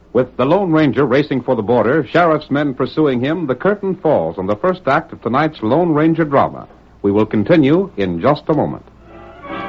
With the Lone Ranger racing for the border, sheriff's men pursuing him, the curtain falls on the first act of tonight's Lone Ranger drama. We will continue in just a moment.